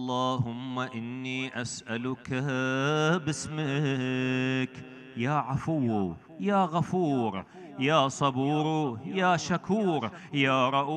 اللهم إني أسألك باسمك يا عفو، يا غفور، يا صبور، يا شكور، يا رؤوف